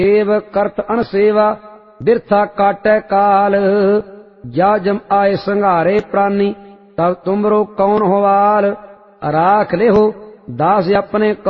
Save करत अणसेवा बिरथा काटै काल। जा जम आए संघारे प्राणी तब तुमरो कौन होवाल। राख लेहो दास अपने